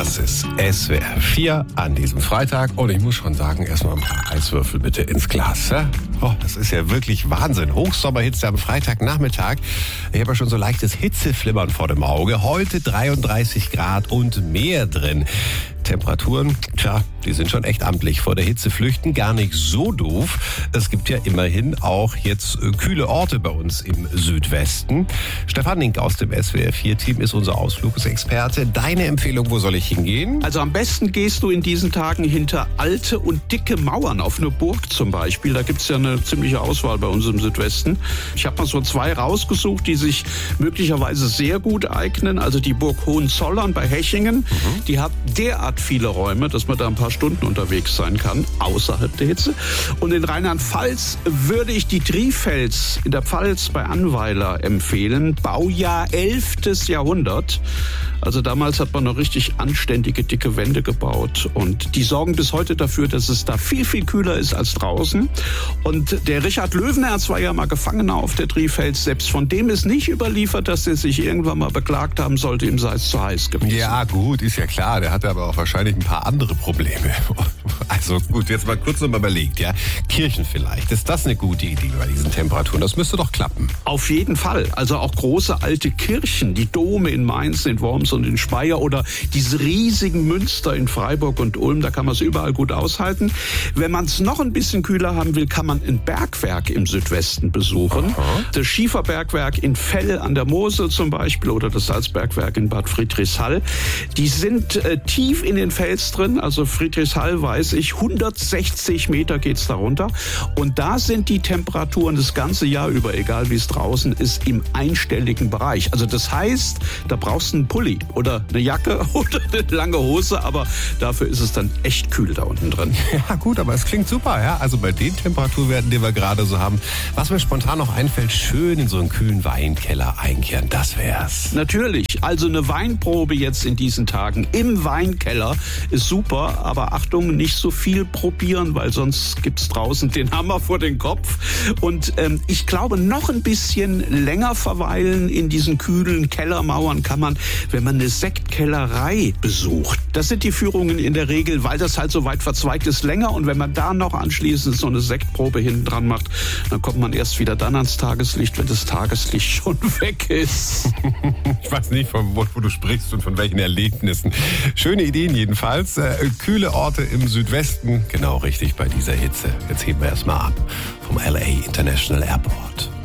Das ist SWR 4 an diesem Freitag. Und ich muss schon sagen, erstmal ein paar Eiswürfel bitte ins Glas. Ja? Oh, das ist ja wirklich Wahnsinn. Hochsommerhitze am Freitagnachmittag. Ich habe ja schon so leichtes Hitzeflimmern vor dem Auge. Heute 33 Grad und mehr drin. Temperaturen, die sind schon echt amtlich. Vor der Hitze flüchten, gar nicht so doof. Es gibt ja immerhin auch jetzt kühle Orte bei uns im Südwesten. Stefan Nink aus dem SWR 4-Team ist unser Ausflugsexperte. Deine Empfehlung, wo soll ich hingehen? Also am besten gehst du in diesen Tagen hinter alte und dicke Mauern, auf eine Burg zum Beispiel. Da gibt es ja eine ziemliche Auswahl bei uns im Südwesten. Ich habe mal so 2 rausgesucht, die sich möglicherweise sehr gut eignen. Also die Burg Hohenzollern bei Hechingen, die hat derart viele Räume, dass man da ein paar Stunden unterwegs sein kann, außerhalb der Hitze. Und in Rheinland-Pfalz würde ich die Trifels in der Pfalz bei Annweiler empfehlen. Baujahr 11. Jahrhundert. Also damals hat man noch richtig anständige, dicke Wände gebaut. Und die sorgen bis heute dafür, dass es da viel, viel kühler ist als draußen. Und der Richard Löwenherz war ja mal Gefangener auf der Trifels. Selbst von dem ist nicht überliefert, dass er sich irgendwann mal beklagt haben sollte, ihm sei es zu heiß gewesen. Ja gut, ist ja klar. Der hatte aber auch wahrscheinlich ein paar andere Probleme. Also gut, jetzt mal kurz nochmal überlegt, ja. Kirchen vielleicht. Ist das eine gute Idee bei diesen Temperaturen? Das müsste doch klappen. Auf jeden Fall. Also auch große alte Kirchen, die Dome in Mainz, in Worms und in Speyer oder diese riesigen Münster in Freiburg und Ulm, da kann man es überall gut aushalten. Wenn man es noch ein bisschen kühler haben will, kann man ein Bergwerk im Südwesten besuchen. Aha. Das Schieferbergwerk in Fell an der Mosel zum Beispiel oder das Salzbergwerk in Bad Friedrichshall. Die sind tief in den Fels drin, also Friedrichshall weiß ich, 160 Meter geht's da runter. Und da sind die Temperaturen das ganze Jahr über, egal wie es draußen ist, im einstelligen Bereich. Also das heißt, da brauchst du einen Pulli oder eine Jacke oder eine lange Hose, aber dafür ist es dann echt kühl da unten drin. Ja gut, aber es klingt super, ja. Also bei den Temperaturwerten, die wir gerade so haben, was mir spontan noch einfällt, schön in so einen kühlen Weinkeller einkehren, das wär's. Natürlich, also eine Weinprobe jetzt in diesen Tagen im Weinkeller ist super, aber Achtung, nicht so viel probieren, weil sonst gibt's draußen den Hammer vor den Kopf. Und ich glaube, noch ein bisschen länger verweilen in diesen kühlen Kellermauern kann man, wenn man eine Sektkellerei besucht. Das sind die Führungen in der Regel, weil das halt so weit verzweigt ist, länger. Und wenn man da noch anschließend so eine Sektprobe hinten dran macht, dann kommt man erst wieder dann ans Tageslicht, wenn das Tageslicht schon weg ist. Ich weiß nicht, von wo du sprichst und von welchen Erlebnissen. Schöne Ideen jedenfalls. Kühle Orte im Südwesten, genau richtig bei dieser Hitze. Jetzt heben wir erstmal ab vom LA International Airport.